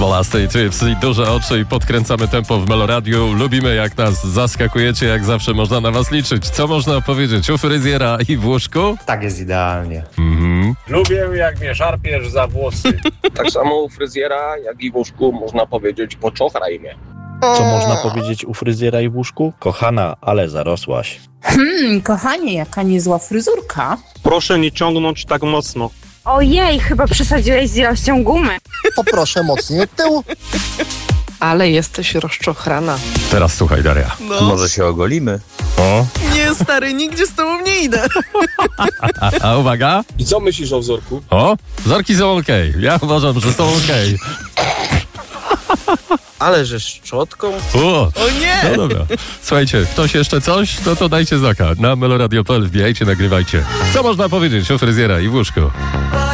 Smolasty, Chips i duże oczy i podkręcamy tempo w Meloradiu. Lubimy, jak nas zaskakujecie, jak zawsze można na was liczyć. Co można powiedzieć u fryzjera i w łóżku? Tak jest idealnie. Lubię, jak mnie szarpiesz za włosy. Tak samo u fryzjera, jak i w łóżku można powiedzieć poczochraj mnie. Co można powiedzieć u fryzjera i w łóżku? Kochana, ale zarosłaś. Kochanie, jaka niezła fryzurka. Proszę nie ciągnąć tak mocno. Ojej, chyba przesadziłeś z ilością gumy. Poproszę mocniej od tyłu. Ale jesteś rozczochrana. Teraz słuchaj, Daria. No. Może się ogolimy? O. Nie, stary, nigdzie z tobą nie idę. A uwaga. I co myślisz o wzorku? O, wzorki są okej. Ja uważam, że są okej. Ale że szczotką? O nie! No dobra. Słuchajcie, ktoś jeszcze coś? No to dajcie znaka. Na meloradio.pl wbijajcie, nagrywajcie. Co można powiedzieć o fryzjera i w łóżku?